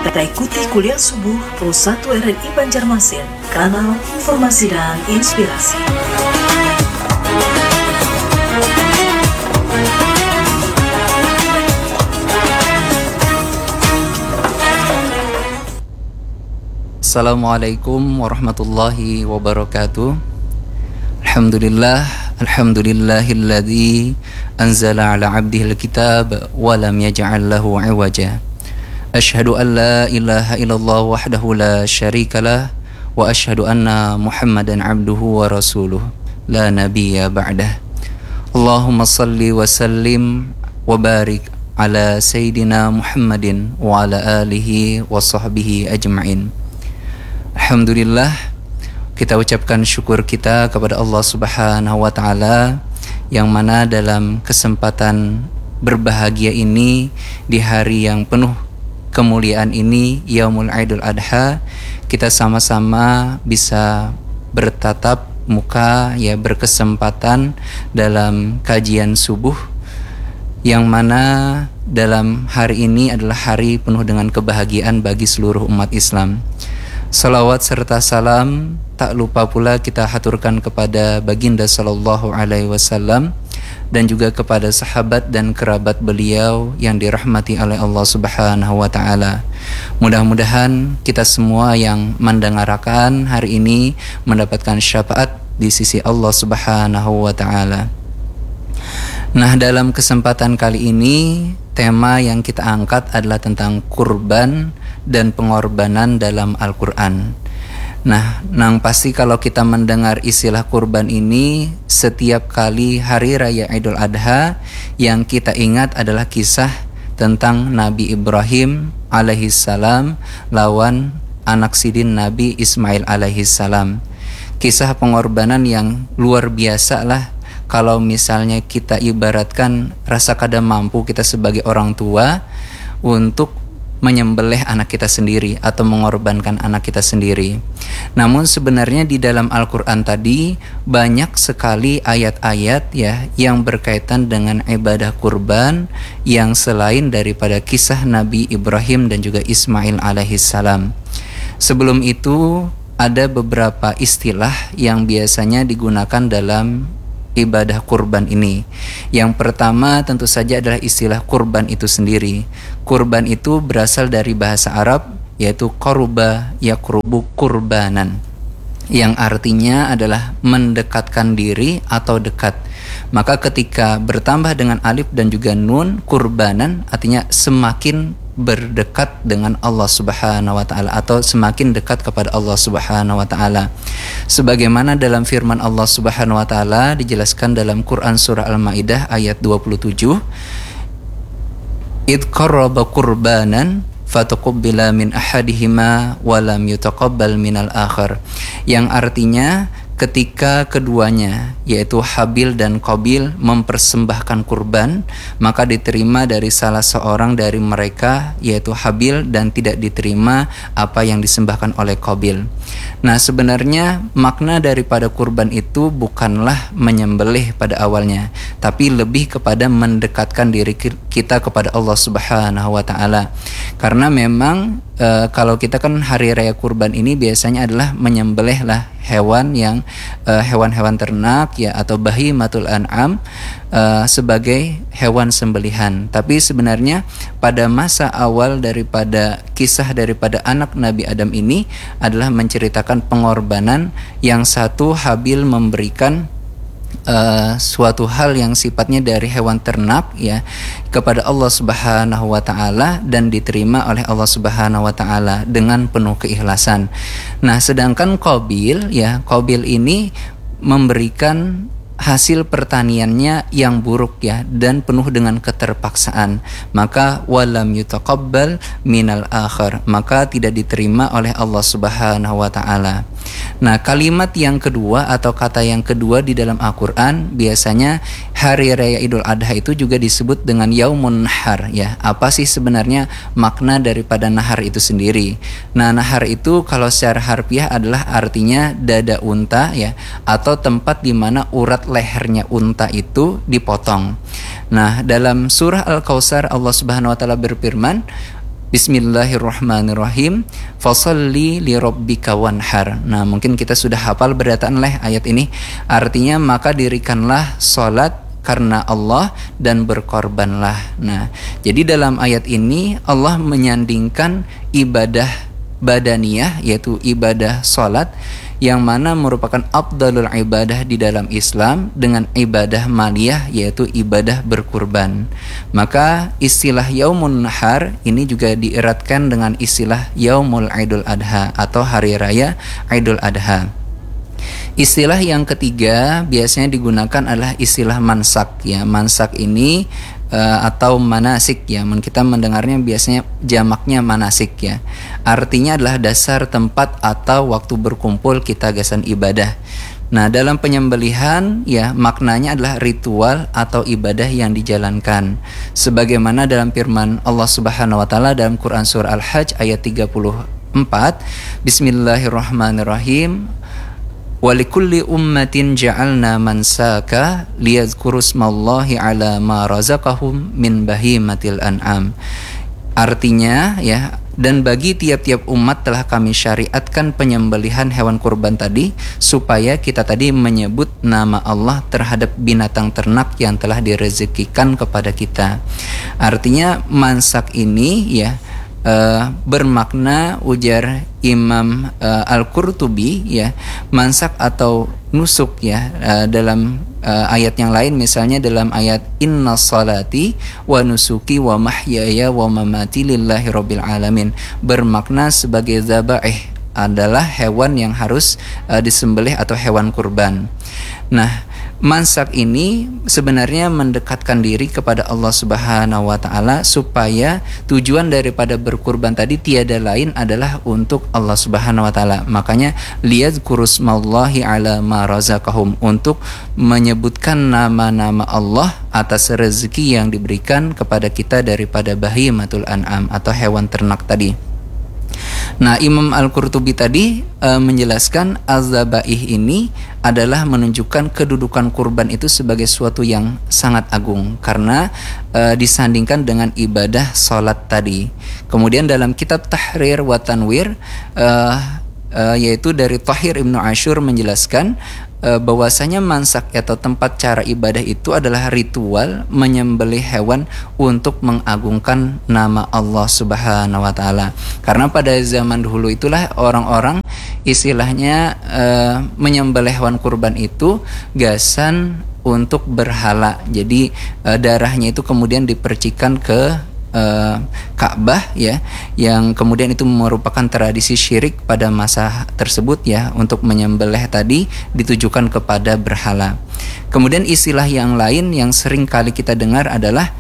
Kita ikuti kuliah subuh Pro 1 RRI Banjarmasin, kanal informasi dan inspirasi. Assalamualaikum warahmatullahi wabarakatuh. Alhamdulillahilladzi anzala ala abdihil kitab wa lam yaj'al lahu 'iwaja. Asyhadu an la ilaha illallah wahdahu la syarikalah wa asyhadu anna Muhammadan abduhu wa rasuluh la nabiyya ba'dah. Allahumma salli wa sallim wa barik ala sayyidina Muhammadin wa ala alihi wa sahbihi ajma'in. Alhamdulillah, kita ucapkan syukur kita kepada Allah Subhanahu wa taala yang mana dalam kesempatan berbahagia ini di hari yang penuh kemuliaan ini, Yaumul Idul Adha, kita sama-sama bisa bertatap muka, ya, berkesempatan dalam kajian subuh yang mana dalam hari ini adalah hari penuh dengan kebahagiaan bagi seluruh umat Islam. Salawat serta salam tak lupa pula kita haturkan kepada baginda sallallahu alaihi wasallam dan juga kepada sahabat dan kerabat beliau yang dirahmati oleh Allah Subhanahu wa taala. Mudah-mudahan kita semua yang mendengarkan hari ini mendapatkan syafaat di sisi Allah Subhanahu wa taala. Nah, dalam kesempatan kali ini tema yang kita angkat adalah tentang kurban dan pengorbanan dalam Al-Quran. Nah, pasti kalau kita mendengar istilah kurban ini, setiap kali hari raya Idul Adha yang kita ingat adalah kisah tentang Nabi Ibrahim alaihissalam lawan anak sidin Nabi Ismail alaihissalam. Kisah pengorbanan yang luar biasa lah. Kalau misalnya kita ibaratkan rasa kada mampu kita sebagai orang tua untuk menyembelih anak kita sendiri atau mengorbankan anak kita sendiri. Namun sebenarnya di dalam Al-Quran tadi banyak sekali ayat-ayat, ya, yang berkaitan dengan ibadah kurban yang selain daripada kisah Nabi Ibrahim dan juga Ismail alaihissalam. Sebelum itu ada beberapa istilah yang biasanya digunakan dalam ibadah kurban ini. Yang pertama tentu saja adalah istilah kurban itu sendiri. Kurban itu berasal dari bahasa Arab, yaitu qaruba yaqrubu kurbanan, yang artinya adalah mendekatkan diri atau dekat. Maka ketika bertambah dengan alif dan juga nun, kurbanan artinya semakin berdekat dengan Allah Subhanahu wa taala atau semakin dekat kepada Allah Subhanahu wa taala. Sebagaimana dalam firman Allah Subhanahu wa taala dijelaskan dalam Quran surah Al-Maidah ayat 27, "Id qarraba qurbanan fatuqabbala min ahadihima wa lam yutaqabbal minal akhar." Yang artinya ketika keduanya, yaitu Habil dan Qabil, mempersembahkan kurban, maka diterima dari salah seorang dari mereka, yaitu Habil, dan tidak diterima apa yang disembahkan oleh Qabil. Nah, sebenarnya makna daripada kurban itu bukanlah menyembelih pada awalnya, tapi lebih kepada mendekatkan diri kita kepada Allah Subhanahu wa taala. Karena memang kalau kita kan hari raya kurban ini biasanya adalah menyembelih lah hewan yang hewan-hewan ternak, ya, atau bahimatul an'am sebagai hewan sembelihan. Tapi sebenarnya pada masa awal daripada kisah daripada anak Nabi Adam ini adalah menceritakan pengorbanan. Yang satu, Habil memberikan suatu hal yang sifatnya dari hewan ternak, ya, kepada Allah Subhanahu wa taala dan diterima oleh Allah Subhanahu wa taala dengan penuh keikhlasan. Nah, sedangkan Qabil, ya, Qabil ini memberikan hasil pertaniannya yang buruk, ya, dan penuh dengan keterpaksaan, maka walam yutaqabbal minal akhar, maka tidak diterima oleh Allah Subhanahu wa taala. Nah, kalimat yang kedua atau kata yang kedua di dalam Al-Quran, biasanya hari raya Idul Adha itu juga disebut dengan Yaumun Nahar, ya. Apa sih sebenarnya makna daripada nahar itu sendiri? Nah, nahar itu kalau secara harfiah adalah artinya dada unta, ya, atau tempat di mana urat lehernya unta itu dipotong. Nah, dalam surah Al-Kautsar Allah Subhanahu wa taala berfirman, Bismillahirrahmanirrahim. Fasholli li rabbika wanhar. Nah, mungkin kita sudah hafal berdasarkan ayat ini. Artinya maka dirikanlah salat karena Allah dan berkorbanlah. Nah, jadi dalam ayat ini Allah menyandingkan ibadah badaniyah, yaitu ibadah salat, yang mana merupakan afdalul ibadah di dalam Islam, dengan ibadah maliyah, yaitu ibadah berkurban. Maka istilah Yaumun Nahar ini juga dieratkan dengan istilah Yaumul Idul Adha atau Hari Raya Idul Adha. Istilah yang ketiga biasanya digunakan adalah istilah mansak ya. Mansak ini atau manasik ya. Kita mendengarnya biasanya jamaknya manasik ya. Artinya adalah dasar, tempat atau waktu berkumpul kita gasan ibadah. Nah, dalam penyembelihan ya maknanya adalah ritual atau ibadah yang dijalankan. Sebagaimana dalam firman Allah Subhanahu wa taala dalam Quran surah Al-Hajj ayat 34, Bismillahirrahmanirrahim. Walikulli ummatin ja'alna mansaka liyadhkuru smallahi ala ma razaqahum min bahimatil an'am. Artinya ya, dan bagi tiap-tiap umat telah kami syariatkan penyembelihan hewan kurban tadi, supaya kita tadi menyebut nama Allah terhadap binatang ternak yang telah direzekikan kepada kita. Artinya mansak ini ya bermakna, ujar Imam Al-Qurtubi ya, mansak atau nusuk ya, dalam ayat yang lain, misalnya dalam ayat inna salati wa nusuki wa mahyaya wa mamati lillahi rabbil alamin, bermakna sebagai zabaih, adalah hewan yang harus disembelih atau hewan kurban. Nah, mansak ini sebenarnya mendekatkan diri kepada Allah Subhanahu wa taala, supaya tujuan daripada berkurban tadi tiada lain adalah untuk Allah Subhanahu wa taala. Makanya liyadhkuru smallahi ala ma razaqahum, untuk menyebutkan nama-nama Allah atas rezeki yang diberikan kepada kita daripada bahimatul an'am atau hewan ternak tadi. Nah, Imam Al-Qurtubi tadi menjelaskan az-zabaih ini adalah menunjukkan kedudukan kurban itu sebagai suatu yang sangat agung, karena disandingkan dengan ibadah salat tadi. Kemudian dalam kitab Tahrir wa Tanwir yaitu dari Thahir Ibnu Ashur menjelaskan bahwasanya mansak atau tempat cara ibadah itu adalah ritual menyembelih hewan untuk mengagungkan nama Allah Subhanahu wa taala. Karena pada zaman dahulu itulah orang-orang istilahnya menyembelih hewan kurban itu gasan untuk berhala. Jadi darahnya itu kemudian dipercikan ke Ka'bah ya, yang kemudian itu merupakan tradisi syirik pada masa tersebut ya, untuk menyembelih tadi ditujukan kepada berhala. Kemudian istilah yang lain yang sering kali kita dengar adalah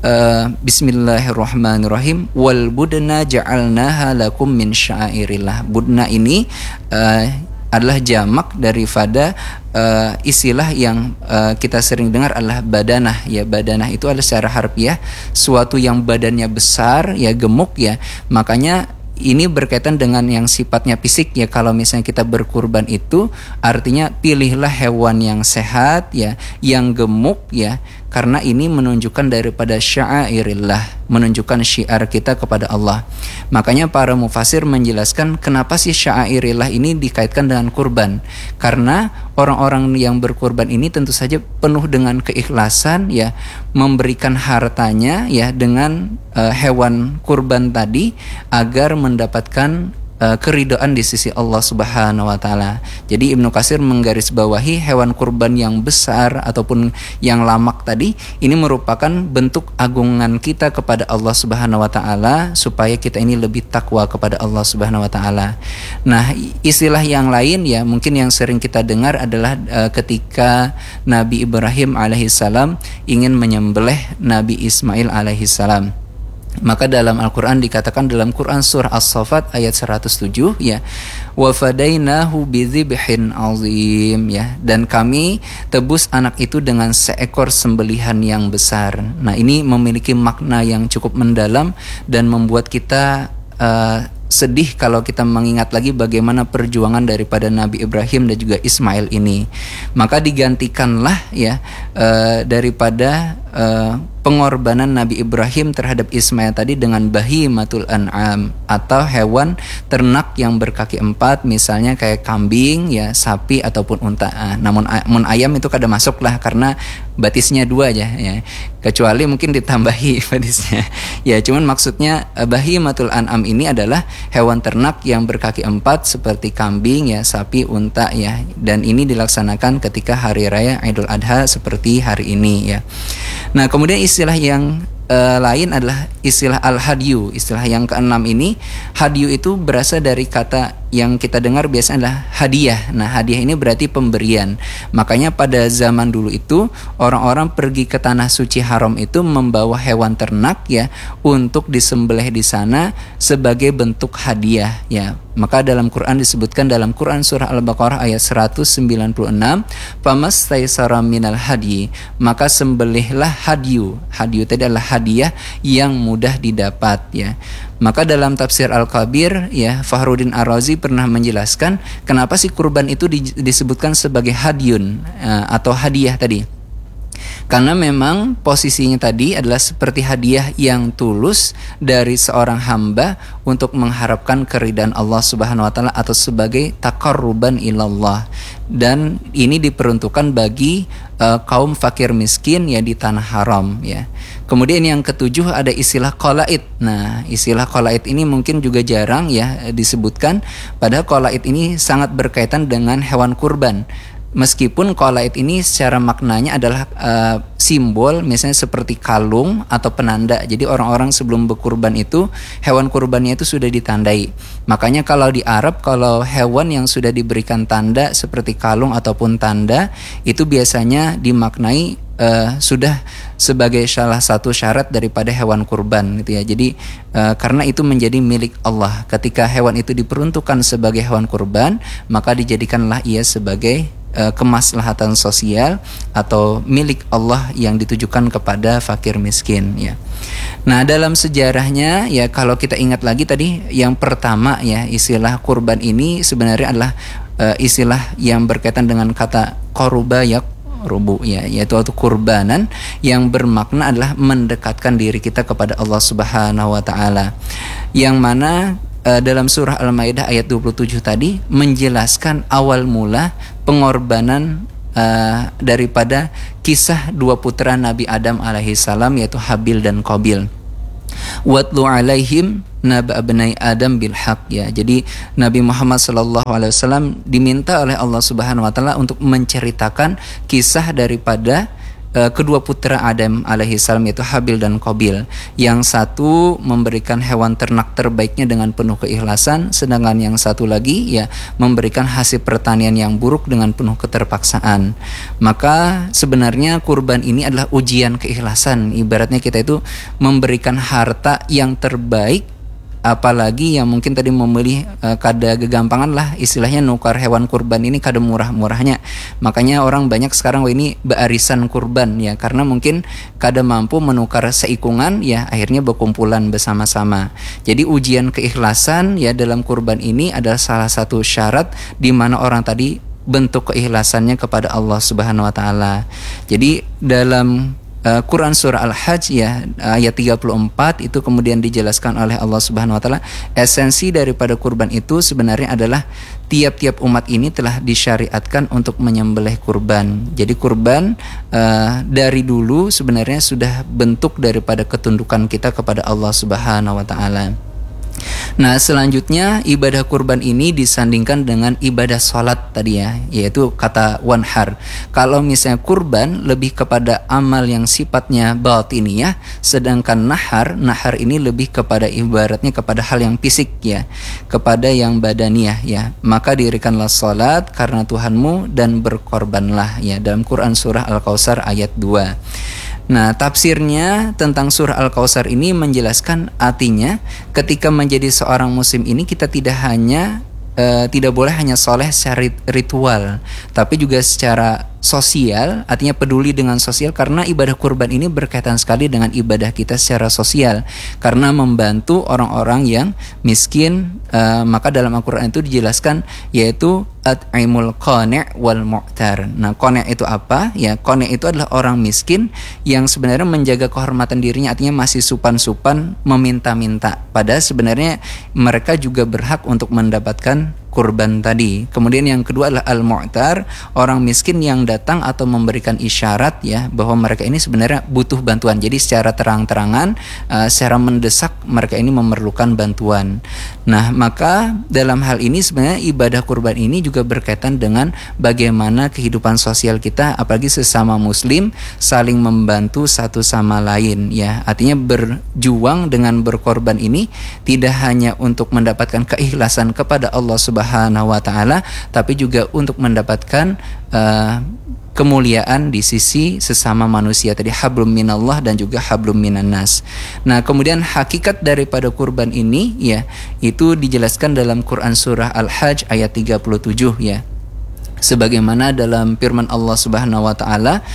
Bismillahirrahmanirrahim, wal budna ja'alnaha lakum min sya'airillah. Budna ini adalah jamak daripada istilah yang kita sering dengar adalah badanah ya. Badanah itu adalah secara harfiah suatu yang badannya besar ya, gemuk ya. Makanya ini berkaitan dengan yang sifatnya fisik ya. Kalau misalnya kita berkurban itu artinya pilihlah hewan yang sehat ya, yang gemuk ya, karena ini menunjukkan daripada sya'airillah, menunjukkan syiar kita kepada Allah. Makanya para mufasir menjelaskan kenapa sih sya'airillah ini dikaitkan dengan kurban. Karena orang-orang yang berkurban ini tentu saja penuh dengan keikhlasan ya, memberikan hartanya ya dengan hewan kurban tadi agar mendapatkan keridhaan di sisi Allah Subhanahu wa taala. Jadi Ibnu Katsir menggarisbawahi hewan kurban yang besar ataupun yang lamak tadi ini merupakan bentuk agungan kita kepada Allah Subhanahu wa taala, supaya kita ini lebih takwa kepada Allah Subhanahu wa taala. Nah, istilah yang lain ya mungkin yang sering kita dengar adalah ketika Nabi Ibrahim alaihissalam ingin menyembelih Nabi Ismail alaihissalam. Maka dalam Al-Quran dikatakan dalam Quran surah As-Saffat ayat 107 ya, wa fadainahu bidzibhin azim ya, dan kami tebus anak itu dengan seekor sembelihan yang besar. Nah, ini memiliki makna yang cukup mendalam dan membuat kita sedih kalau kita mengingat lagi bagaimana perjuangan daripada Nabi Ibrahim dan juga Ismail ini. Maka digantikanlah ya daripada pengorbanan Nabi Ibrahim terhadap Ismail tadi dengan bahimatul an'am atau hewan ternak yang berkaki 4, misalnya kayak kambing ya, sapi ataupun unta. Namun ayam itu kada masuk lah karena batisnya 2 aja ya. Kecuali mungkin ditambahi batisnya. Ya, cuman maksudnya bahimatul an'am ini adalah hewan ternak yang berkaki 4 seperti kambing ya, sapi, unta ya. Dan ini dilaksanakan ketika hari raya Idul Adha seperti hari ini ya. Nah, kemudian istilah yang lain adalah istilah al-hadyu. Istilah yang keenam ini, hadyu itu berasal dari kata yang kita dengar biasanya adalah hadiah. Nah, hadiah ini berarti pemberian. Makanya pada zaman dulu itu orang-orang pergi ke tanah suci haram itu membawa hewan ternak ya untuk disembelih di sana sebagai bentuk hadiah ya. Maka dalam Quran disebutkan dalam Quran surah Al-Baqarah ayat 196, "Famastaysara minal hadyi", maka sembelihlah hadyu. Hadyu tadi adalah hadiah yang mudah didapat ya. Maka dalam tafsir Al-Kabir ya, Fakhruddin Ar-Razi pernah menjelaskan kenapa sih kurban itu disebutkan sebagai hadyun atau hadiah tadi. Karena memang posisinya tadi adalah seperti hadiah yang tulus dari seorang hamba untuk mengharapkan keridhaan Allah Subhanahu wa taala atau sebagai taqarruban ilallah. Dan ini diperuntukkan bagi kaum fakir miskin ya di tanah haram ya. Kemudian yang ketujuh ada istilah qalaid. Nah, istilah qalaid ini mungkin juga jarang ya disebutkan, padahal qalaid ini sangat berkaitan dengan hewan kurban. Meskipun qalaid ini secara maknanya adalah simbol, misalnya seperti kalung atau penanda. Jadi orang-orang sebelum berkurban itu hewan kurbannya itu sudah ditandai. Makanya kalau di Arab, kalau hewan yang sudah diberikan tanda seperti kalung ataupun tanda itu biasanya dimaknai sudah sebagai salah satu syarat daripada hewan kurban gitu ya. Jadi karena itu menjadi milik Allah. Ketika hewan itu diperuntukkan sebagai hewan kurban, maka dijadikanlah ia sebagai kemaslahatan sosial atau milik Allah yang ditujukan kepada fakir miskin ya. Nah, dalam sejarahnya ya, kalau kita ingat lagi tadi yang pertama ya, istilah kurban ini sebenarnya adalah istilah yang berkaitan dengan kata qaruba ya, rubu ya, yaitu kurbanan yang bermakna adalah mendekatkan diri kita kepada Allah Subhanahu wa taala. Yang mana dalam surah Al-Maidah ayat 27 tadi menjelaskan awal mula pengorbanan daripada kisah dua putra Nabi Adam alaihi salam, yaitu Habil dan Qabil. Watlu alaihim naba abnai Adam bil haq ya. Jadi Nabi Muhammad sallallahu alaihi wasallam diminta oleh Allah Subhanahu wa taala untuk menceritakan kisah daripada kedua putra Adam alaihi salam, yaitu Habil dan Qabil. Yang satu memberikan hewan ternak terbaiknya dengan penuh keikhlasan, sedangkan yang satu lagi ya memberikan hasil pertanian yang buruk dengan penuh keterpaksaan. Maka sebenarnya kurban ini adalah ujian keikhlasan. Ibaratnya kita itu memberikan harta yang terbaik, apalagi yang mungkin tadi memilih kada gegampangan lah, istilahnya nukar hewan kurban ini kada murah-murahnya. Makanya orang banyak sekarang ini bearisan kurban ya, karena mungkin kada mampu menukar seikungan ya, akhirnya berkumpulan bersama-sama. Jadi ujian keikhlasan ya dalam kurban ini adalah salah satu syarat di mana orang tadi bentuk keikhlasannya kepada Allah Subhanahu wa taala. Jadi dalam Quran surah Al-Hajj ya ayat 34 itu kemudian dijelaskan oleh Allah Subhanahu wa taala, esensi daripada kurban itu sebenarnya adalah tiap-tiap umat ini telah disyariatkan untuk menyembelih kurban. Jadi kurban dari dulu sebenarnya sudah bentuk daripada ketundukan kita kepada Allah Subhanahu wa taala. Nah, selanjutnya ibadah kurban ini disandingkan dengan ibadah sholat tadi ya, yaitu kata wanhar. Kalau misalnya kurban lebih kepada amal yang sifatnya batiniyah, sedangkan nahar ini lebih kepada ibaratnya kepada hal yang fisik ya, kepada yang badaniyah ya. Maka dirikanlah sholat karena Tuhanmu dan berkorbanlah ya, dalam Quran surah Al-Kautsar ayat 2. Nah, tafsirnya tentang surah Al-Kautsar ini menjelaskan artinya ketika menjadi seorang muslim ini kita tidak boleh hanya soleh secara ritual, tapi juga secara sosial, artinya peduli dengan sosial, karena ibadah kurban ini berkaitan sekali dengan ibadah kita secara sosial, karena membantu orang-orang yang miskin. Maka dalam Al-Quran itu dijelaskan, yaitu at'imul qani' wal mu'tar. Nah, qani' itu apa? Ya, qani' itu adalah orang miskin yang sebenarnya menjaga kehormatan dirinya, artinya masih supan-supan meminta-minta, padahal sebenarnya mereka juga berhak untuk mendapatkan kurban tadi. Kemudian yang kedua adalah al-mu'tar, orang miskin yang datang atau memberikan isyarat ya bahwa mereka ini sebenarnya butuh bantuan. Jadi secara terang-terangan, secara mendesak mereka ini memerlukan bantuan. Nah, maka dalam hal ini sebenarnya ibadah kurban ini juga berkaitan dengan bagaimana kehidupan sosial kita, apalagi sesama muslim saling membantu satu sama lain ya. Artinya berjuang dengan berkorban ini tidak hanya untuk mendapatkan keikhlasan kepada Allah Subhanahu wa taala, tapi juga untuk mendapatkan kemuliaan di sisi sesama manusia tadi, hablum minallah dan juga hablum minan nas. Nah, kemudian hakikat daripada kurban ini ya itu dijelaskan dalam Quran surah Al-Hajj ayat 37 ya. Sebagaimana dalam firman Allah Subhanahu wa taala,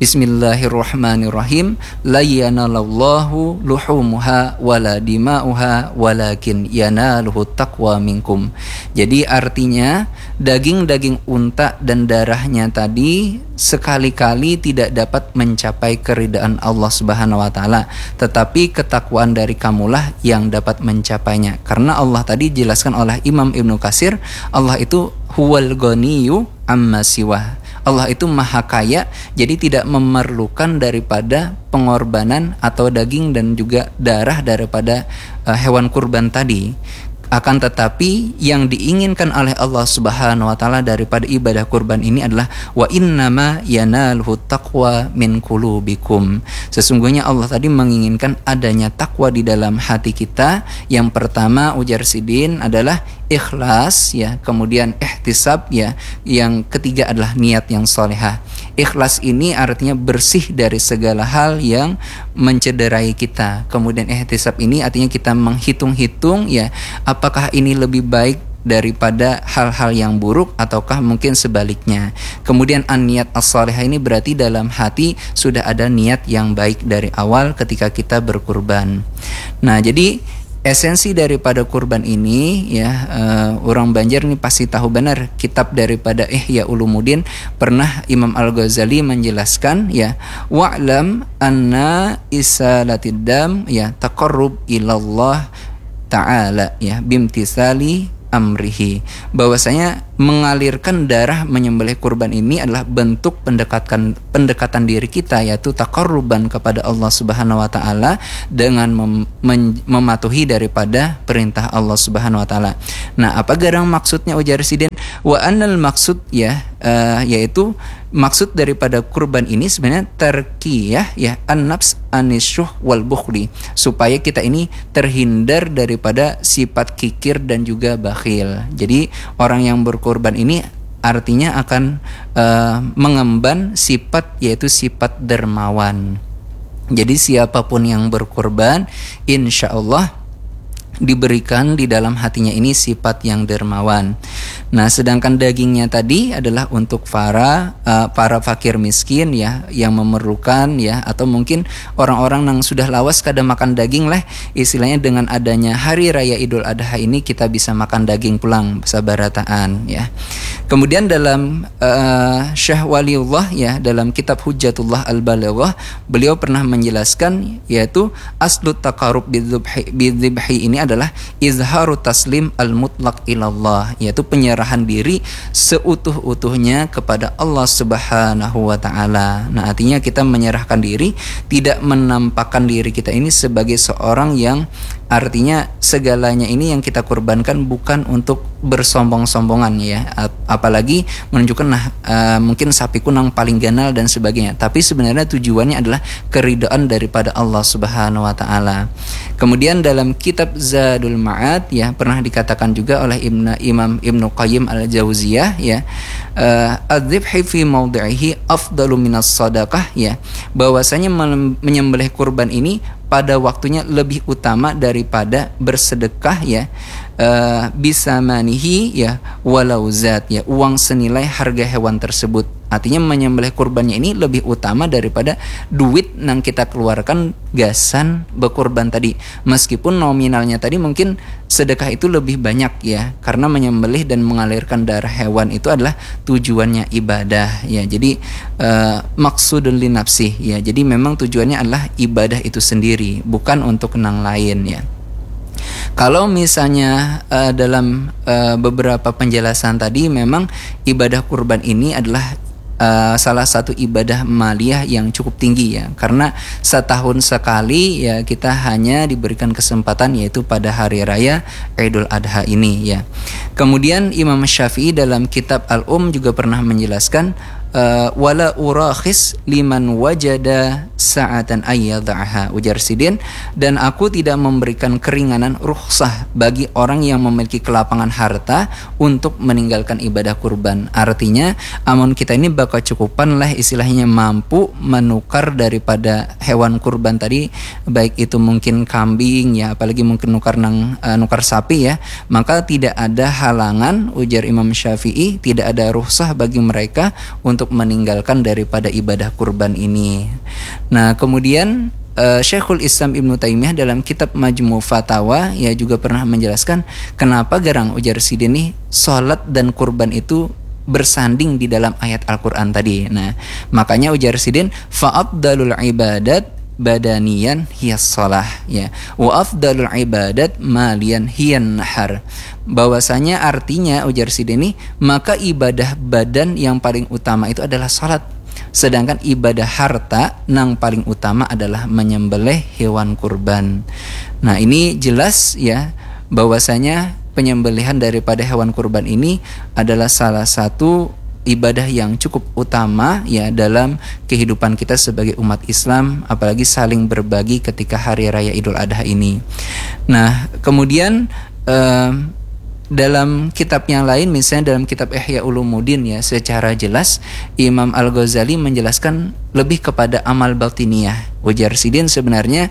Bismillahirrahmanirrahim, la yanalallahu luhumuha wala dima'uha walakin yanaluhu taqwa minkum. Jadi artinya daging-daging unta dan darahnya tadi sekali-kali tidak dapat mencapai keridaan Allah Subhanahu wa taala, tetapi ketakwaan dari kamulah yang dapat mencapainya. Karena Allah tadi dijelaskan oleh Imam Ibnu Katsir, Allah itu huwal ghaniyyu amma siwah. Allah itu maha kaya, jadi tidak memerlukan daripada pengorbanan atau daging dan juga darah daripada hewan kurban tadi. Akan tetapi yang diinginkan oleh Allah Subhanahu wa taala daripada ibadah kurban ini adalah wa innama yanalhu taqwa min qulubikum. Sesungguhnya Allah tadi menginginkan adanya takwa di dalam hati kita. Yang pertama, ujar Sidin, adalah ikhlas ya, kemudian ihtisab ya, yang ketiga adalah niat yang solehah. Ikhlas ini artinya bersih dari segala hal yang mencederai kita. Kemudian ihtisab ini artinya kita menghitung-hitung ya, apakah ini lebih baik daripada hal-hal yang buruk ataukah mungkin sebaliknya. Kemudian an-niat as-salihah ini berarti dalam hati sudah ada niat yang baik dari awal ketika kita berkurban. Nah, jadi esensi daripada kurban ini ya, orang Banjar ini pasti tahu benar kitab daripada Ihya Ulumuddin, pernah Imam Al-Ghazali menjelaskan ya, wa'lam anna isalatid dam ya taqarrub ilallah ta'ala ya bimtisali amrihi, bahwasanya mengalirkan darah menyembelih kurban ini adalah bentuk pendekatan diri kita, yaitu taqarruban kepada Allah Subhanahu wa taala dengan mematuhi daripada perintah Allah Subhanahu wa taala. Nah, apa garang maksudnya ujar Sidin? Wa annal maksud ya, yaitu maksud daripada kurban ini sebenarnya terqiyah ya an-nafs anisyuh wal bukhli, supaya kita ini terhindar daripada sifat kikir dan juga bakhil. Jadi orang yang berkurban ini artinya akan mengemban sifat, yaitu sifat dermawan. Jadi siapapun yang berkurban, insya Allah diberikan di dalam hatinya ini sifat yang dermawan. Nah, sedangkan dagingnya tadi adalah untuk para fakir miskin ya, yang memerlukan ya, atau mungkin orang-orang yang sudah lawas kada makan daging lah, istilahnya dengan adanya hari raya Idul Adha ini kita bisa makan daging pulang sabarataan ya. Kemudian dalam Syekh Waliullah ya, dalam kitab Hujjatullah Al-Balaghah, beliau pernah menjelaskan, yaitu aslut taqarrub bidzibhi ini adalah izharu taslim al-mutlaq ilallah, yaitu penyerahan diri seutuh-utuhnya kepada Allah Subhanahu wa taala. Nah, artinya kita menyerahkan diri, tidak menampakkan diri kita ini sebagai seorang yang artinya segalanya ini yang kita kurbankan bukan untuk bersombong-sombongan ya, apalagi menunjukkan mungkin sapiku nang paling ganal dan sebagainya, tapi sebenarnya tujuannya adalah keridhaan daripada Allah Subhanahu wa taala. Kemudian dalam kitab Zadul Ma'ad ya, pernah dikatakan juga oleh Imam Ibnu Qayyim Al-Jauziyah ya, adzibhi fi mawdi'ihi afdalu minas sadaqah ya, bahwasanya menyembelih kurban ini pada waktunya lebih utama daripada bersedekah ya, bisa manihi ya walau zat ya, uang senilai harga hewan tersebut. Artinya menyembelih kurbannya ini lebih utama daripada duit yang kita keluarkan gasan berkurban tadi. Meskipun nominalnya tadi mungkin sedekah itu lebih banyak ya, karena menyembelih dan mengalirkan darah hewan itu adalah tujuannya ibadah ya. Jadi maksudun li nafsih ya. Jadi memang tujuannya adalah ibadah itu sendiri, bukan untuk yang lain ya. Kalau misalnya dalam beberapa penjelasan tadi, memang ibadah kurban ini adalah salah satu ibadah maliyah yang cukup tinggi ya, karena setahun sekali ya kita hanya diberikan kesempatan yaitu pada hari raya Idul Adha ini ya. Kemudian Imam Syafi'i dalam kitab juga pernah menjelaskan wala urakhis liman wajada sa'atan ayyadhaha, ujar Sidin, dan aku tidak memberikan keringanan rukhsah bagi orang yang memiliki kelapangan harta untuk meninggalkan ibadah kurban. Artinya amun kita ini bakal cukupan lah istilahnya mampu menukar daripada hewan kurban tadi, baik itu mungkin kambing ya, apalagi mungkin nukar sapi ya, maka tidak ada halangan, ujar Imam Syafi'i, tidak ada rukhsah bagi mereka untuk meninggalkan daripada ibadah kurban ini. Nah, kemudian Syekhul Islam Ibnu Taimiyah dalam kitab Majmu' Fatawa ya juga pernah menjelaskan kenapa garang, ujar Sidin nih, salat dan kurban itu bersanding di dalam ayat Al-Qur'an tadi. Nah, makanya ujar Sidin, fa'afdalul ibadat badaniyan hiyas shalah ya, wa afdalul ibadat maliyan hiyan nahar. Bahwasanya artinya, ujar Sidini, maka ibadah badan yang paling utama itu adalah salat, sedangkan ibadah harta yang paling utama adalah menyembelih hewan kurban. Nah, ini jelas ya bahwasanya penyembelihan daripada hewan kurban ini adalah salah satu ibadah yang cukup utama ya dalam kehidupan kita sebagai umat Islam, apalagi saling berbagi ketika hari raya Idul Adha ini. Nah, kemudian dalam kitab yang lain, misalnya dalam kitab Ihya Ulumuddin ya, secara jelas Imam Al-Ghazali menjelaskan lebih kepada amal batiniyah. Ujar Sidin, sebenarnya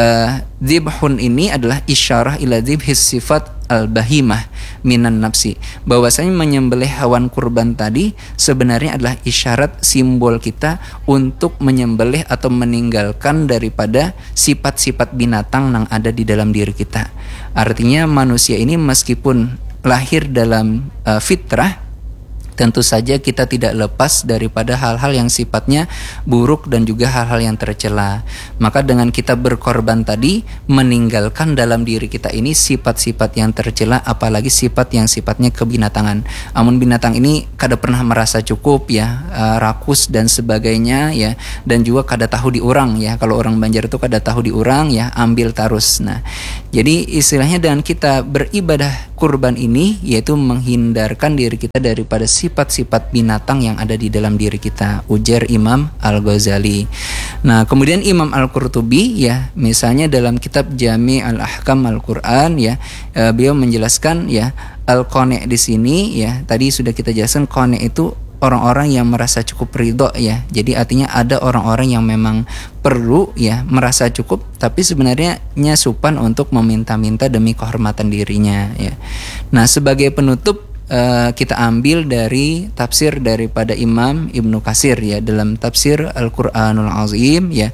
dzibhun ini adalah isyarah ila dzibhis sifat al-bahimah minan nafsi. Bahwasanya menyembelih hewan kurban tadi sebenarnya adalah isyarat simbol kita untuk menyembelih atau meninggalkan daripada sifat-sifat binatang yang ada di dalam diri kita. Artinya manusia ini meskipun lahir dalam fitrah, tentu saja kita tidak lepas daripada hal-hal yang sifatnya buruk dan juga hal-hal yang tercela. Maka dengan kita berkorban tadi, meninggalkan dalam diri kita ini sifat-sifat yang tercela, apalagi sifat yang sifatnya kebinatangan. Amun binatang ini kada pernah merasa cukup ya, rakus dan sebagainya ya, dan juga kada tahu diurang ya. Kalau orang Banjar itu kada tahu diurang ya, ambil tarus. Nah, jadi istilahnya dengan kita beribadah kurban ini yaitu menghindarkan diri kita daripada sifat-sifat binatang yang ada di dalam diri kita, ujar Imam Al-Ghazali. Nah, kemudian Imam Al-Qurtubi ya, misalnya dalam kitab Jami' Al-Ahkam Al-Qur'an ya, beliau menjelaskan ya, al-qani' di sini ya, tadi sudah kita jelaskan qani' itu orang-orang yang merasa cukup ridho ya. Jadi artinya ada orang-orang yang memang perlu ya merasa cukup, tapi sebenarnya nyasupan untuk meminta-minta demi kehormatan dirinya ya. Nah, sebagai penutup kita ambil dari tafsir daripada Imam Ibnu Katsir ya, dalam tafsir Al-Qur'anul Azim ya,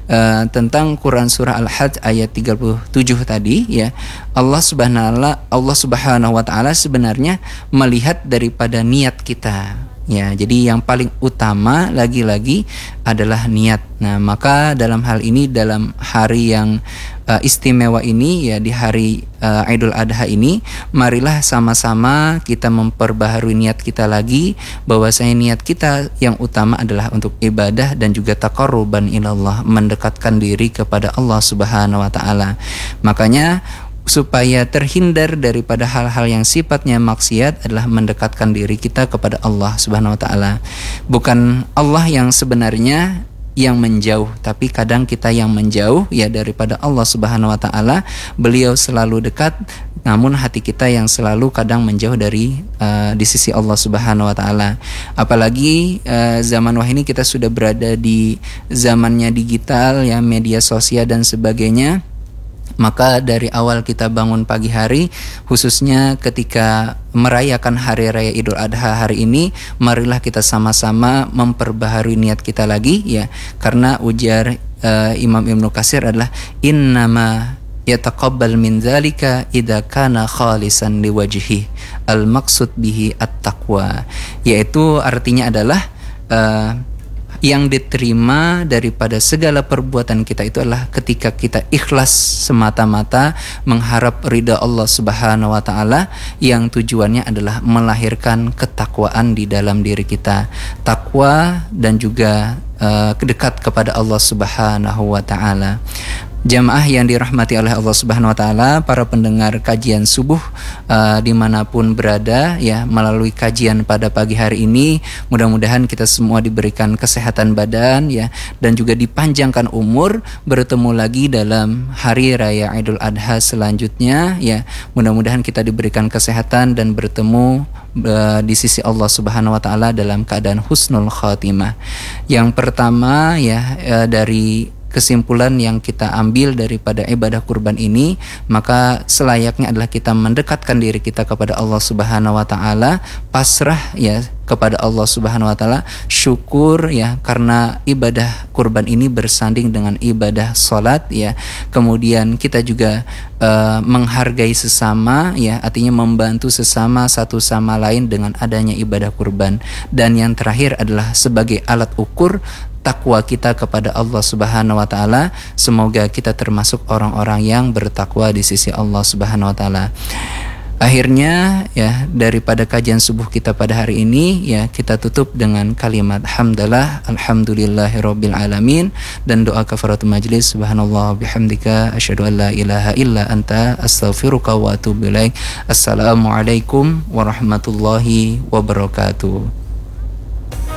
tentang Quran surah Al-Hajj ayat 37 tadi ya. Allah Subhanahu wa taala sebenarnya melihat daripada niat kita. Ya, jadi yang paling utama lagi-lagi adalah niat. Nah, maka dalam hal ini, dalam hari yang istimewa ini ya, di hari Idul Adha ini, marilah sama-sama kita memperbaharui niat kita lagi, bahwasanya niat kita yang utama adalah untuk ibadah dan juga taqarruban ilallah, mendekatkan diri kepada Allah Subhanahu wa taala. Makanya supaya terhindar daripada hal-hal yang sifatnya maksiat adalah mendekatkan diri kita kepada Allah Subhanahu wa taala. Bukan Allah yang sebenarnya yang menjauh, tapi kadang kita yang menjauh ya daripada Allah Subhanahu wa taala. Beliau selalu dekat, namun hati kita yang selalu kadang menjauh dari di sisi Allah Subhanahu wa taala. Apalagi zaman wah ini kita sudah berada di zamannya digital ya, media sosial dan sebagainya. Maka dari awal kita bangun pagi hari, khususnya ketika merayakan hari raya Idul Adha hari ini, marilah kita sama-sama memperbaharui niat kita lagi ya, karena ujar Imam Ibnu Katsir adalah innama yataqabbal min dzalika idza kana khalisan liwajhi, al maksud bihi at-taqwa, yaitu artinya adalah yang diterima daripada segala perbuatan kita itu adalah ketika kita ikhlas semata-mata mengharap ridha Allah Subhanahu wa taala, yang tujuannya adalah melahirkan ketakwaan di dalam diri kita, takwa dan juga dekat kepada Allah Subhanahu wa taala. Jamaah yang dirahmati oleh Allah Subhanahu wa taala, para pendengar kajian subuh dimanapun berada ya, melalui kajian pada pagi hari ini, mudah-mudahan kita semua diberikan kesehatan badan ya, dan juga dipanjangkan umur, bertemu lagi dalam hari raya Idul Adha selanjutnya ya. Mudah-mudahan kita diberikan kesehatan dan bertemu di sisi Allah Subhanahu wa taala dalam keadaan husnul khatimah. Yang pertama ya, dari kesimpulan yang kita ambil daripada ibadah kurban ini, maka selayaknya adalah kita mendekatkan diri kita kepada Allah Subhanahu wa taala, pasrah ya kepada Allah Subhanahu wa taala, syukur ya karena ibadah kurban ini bersanding dengan ibadah salat ya. Kemudian kita juga menghargai sesama ya, artinya membantu sesama satu sama lain dengan adanya ibadah kurban. Dan yang terakhir adalah sebagai alat ukur takwa kita kepada Allah Subhanahu wa taala. Semoga kita termasuk orang-orang yang bertakwa di sisi Allah Subhanahu wa taala. Akhirnya ya, daripada kajian subuh kita pada hari ini ya, kita tutup dengan kalimat hamdalah alhamdulillahirabbil alamin dan doa kafaratul majlis. Subhanallah bihamdika asyhadu an la ilaha illa anta astaghfiruka wa atubu ilaik. Assalamualaikum warahmatullahi wabarakatuh.